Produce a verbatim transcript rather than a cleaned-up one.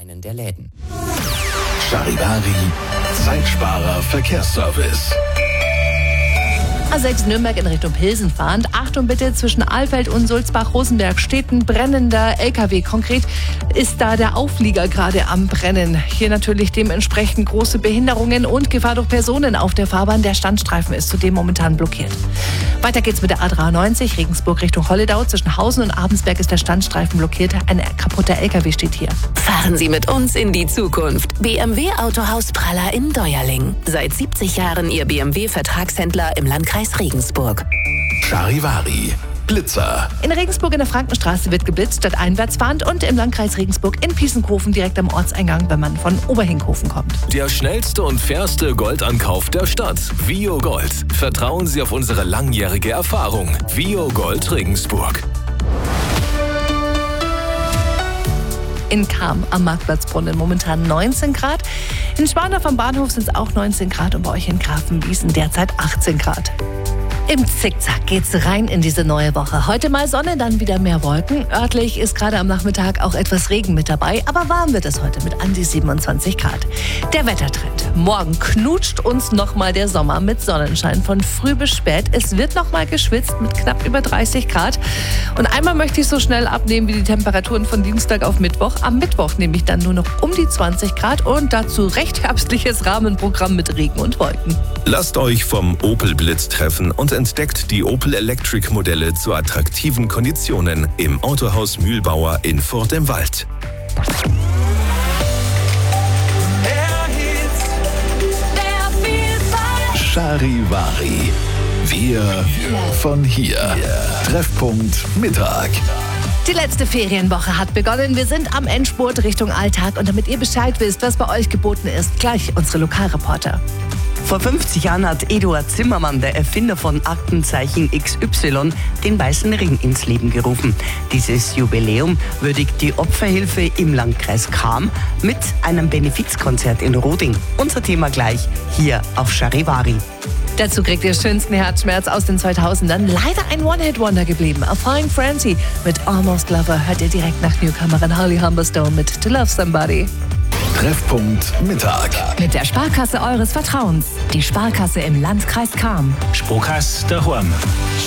einen der Läden. Charivari, Zeitsparer Verkehrsservice. A sechs Nürnberg in Richtung Pilsen fahrend. Achtung bitte, zwischen Alfeld und Sulzbach-Rosenberg steht ein brennender L K W. Konkret ist da der Auflieger gerade am Brennen. Hier natürlich dementsprechend große Behinderungen und Gefahr durch Personen auf der Fahrbahn. Der Standstreifen ist zudem momentan blockiert. Weiter geht's mit der A dreiundneunzig, Regensburg Richtung Holledau. Zwischen Hausen und Abensberg ist der Standstreifen blockiert. Ein kaputter L K W steht hier. Fahren Sie mit uns in die Zukunft. B M W Autohaus Praller in Deuerling. Seit siebzig Jahren Ihr B M W-Vertragshändler im Landkreis Regensburg. Charivari, Blitzer. In Regensburg in der Frankenstraße wird geblitzt, stadteinwärts fahrend, und im Landkreis Regensburg in Pießenkofen direkt am Ortseingang, wenn man von Oberhinkhofen kommt. Der schnellste und fairste Goldankauf der Stadt. Vio Gold. Vertrauen Sie auf unsere langjährige Erfahrung. Vio Gold Regensburg. In Cham am Marktplatzbrunnen momentan neunzehn Grad. In Sparndorf am Bahnhof sind es auch neunzehn Grad und bei euch in Grafenwiesen derzeit achtzehn Grad. Im Zickzack geht's rein in diese neue Woche. Heute mal Sonne, dann wieder mehr Wolken. Örtlich ist gerade am Nachmittag auch etwas Regen mit dabei, aber warm wird es heute mit an die siebenundzwanzig Grad. Der Wettertrend. Morgen knutscht uns nochmal der Sommer mit Sonnenschein von früh bis spät. Es wird nochmal geschwitzt mit knapp über dreißig Grad. Und einmal möchte ich so schnell abnehmen wie die Temperaturen von Dienstag auf Mittwoch. Am Mittwoch nehme ich dann nur noch um die zwanzig Grad und dazu recht herbstliches Rahmenprogramm mit Regen und Wolken. Lasst euch vom Opel Blitz treffen und entdeckt die Opel Electric Modelle zu attraktiven Konditionen im Autohaus Mühlbauer in Furt im Wald. Charivari. Wir von hier. Treffpunkt Mittag. Die letzte Ferienwoche hat begonnen. Wir sind am Endspurt Richtung Alltag. Und damit ihr Bescheid wisst, was bei euch geboten ist, gleich unsere Lokalreporter. Vor fünfzig Jahren hat Eduard Zimmermann, der Erfinder von Aktenzeichen X Y, den Weißen Ring ins Leben gerufen. Dieses Jubiläum würdigt die Opferhilfe im Landkreis Cham mit einem Benefizkonzert in Roding. Unser Thema gleich hier auf Charivari. Dazu kriegt ihr schönsten Herzschmerz aus den zweitausendern. Leider ein One-Hit-Wonder geblieben. A Flying Frenzy mit Almost Lover hört ihr direkt nach Newcomerin Holly Humberstone mit To Love Somebody. Treffpunkt Mittag. Mit der Sparkasse eures Vertrauens. Die Sparkasse im Landkreis Cham. Sparkasse daheim.